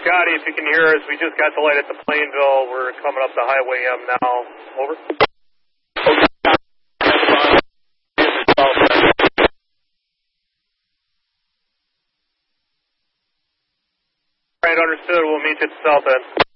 Scotty, if you can hear us, we just got the light at the Plainville. We're coming up the Highway M now. Over. All right, understood. We'll meet you at the south end.